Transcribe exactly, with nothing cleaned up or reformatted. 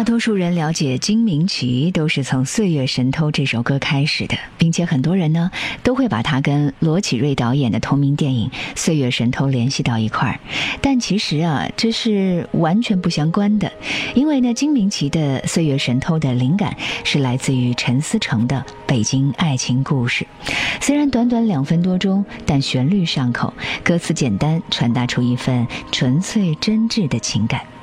多数人了解金明岐都是从《岁月神偷》这首歌开始的，并且很多人呢都会把它跟罗启瑞导演的同名电影《岁月神偷》联系到一块儿。但其实啊，这是完全不相关的，因为呢，金明岐的《岁月神偷》的灵感是来自于陈思诚的《北京爱情故事》。虽然短短两分多钟，但旋律上口，歌词简单，传达出一份纯粹真挚的情感。